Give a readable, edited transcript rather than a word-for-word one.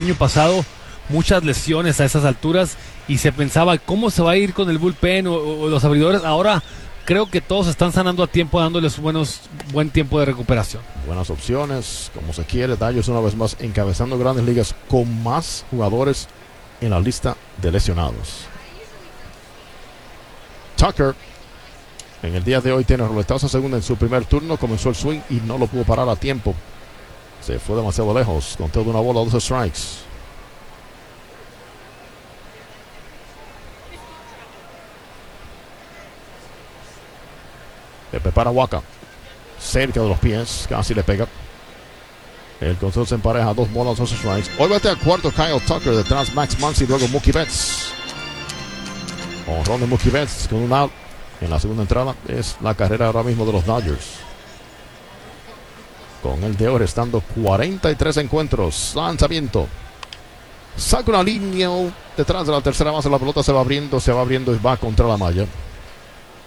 año pasado muchas lesiones a esas alturas y se pensaba cómo se va a ir con el bullpen o los abridores. Ahora creo que todos están sanando a tiempo, dándoles buen tiempo de recuperación. Buenas opciones, como se quiere. Dodgers una vez más encabezando Grandes Ligas con más jugadores en la lista de lesionados. Tucker en el día de hoy tiene roletazo a segunda en su primer turno. Comenzó el swing y no lo pudo parar a tiempo. Se fue demasiado lejos. Conteo de una bola, 12 strikes. Le prepara Waka. Cerca de los pies. Casi le pega. El control se empareja. 2 bolas, 2 strikes. Hoy bate al cuarto Kyle Tucker. Detrás Max Muncy. Luego Mookie Betts. Honrón de Mookie Betts con un out en la segunda entrada. Es la carrera ahora mismo de los Dodgers. Con el de hoy restando 43 encuentros. Lanzamiento. Saca una línea detrás de la tercera base. La pelota se va abriendo y va contra la malla.